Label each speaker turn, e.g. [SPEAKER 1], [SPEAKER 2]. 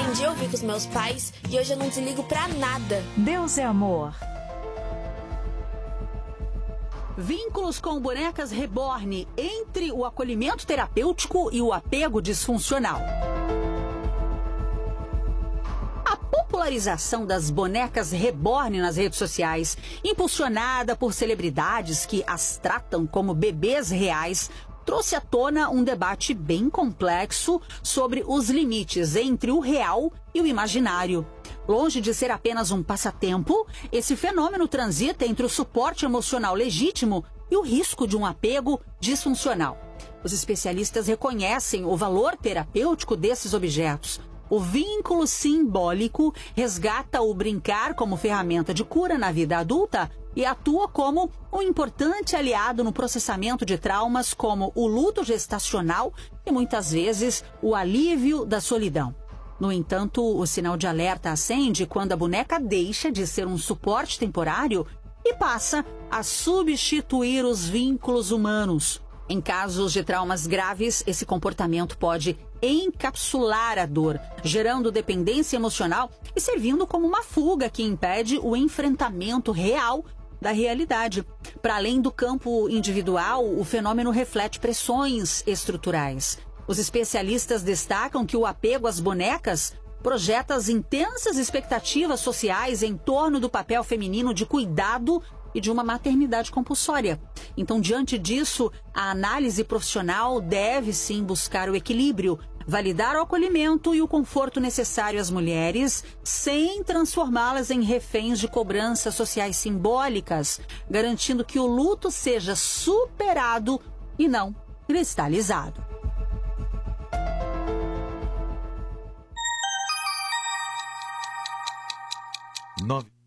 [SPEAKER 1] Aprendi a ouvir com os meus pais e hoje eu não desligo pra nada.
[SPEAKER 2] Deus é amor.
[SPEAKER 3] Vínculos com bonecas reborn entre o acolhimento terapêutico e o apego disfuncional. A popularização das bonecas reborn nas redes sociais, impulsionada por celebridades que as tratam como bebês reais, trouxe à tona um debate bem complexo sobre os limites entre o real e o imaginário. Longe de ser apenas um passatempo, esse fenômeno transita entre o suporte emocional legítimo e o risco de um apego disfuncional. Os especialistas reconhecem o valor terapêutico desses objetos. O vínculo simbólico resgata o brincar como ferramenta de cura na vida adulta e atua como um importante aliado no processamento de traumas como o luto gestacional e muitas vezes o alívio da solidão. No entanto, o sinal de alerta acende quando a boneca deixa de ser um suporte temporário e passa a substituir os vínculos humanos. Em casos de traumas graves, esse comportamento pode encapsular a dor, gerando dependência emocional e servindo como uma fuga que impede o enfrentamento real da realidade. Para além do campo individual, o fenômeno reflete pressões estruturais. Os especialistas destacam que o apego às bonecas projeta as intensas expectativas sociais em torno do papel feminino de cuidado e de uma maternidade compulsória. Então, diante disso, a análise profissional deve sim buscar o equilíbrio, validar o acolhimento e o conforto necessário às mulheres, sem transformá-las em reféns de cobranças sociais simbólicas, garantindo que o luto seja superado e não cristalizado.
[SPEAKER 4] Nove.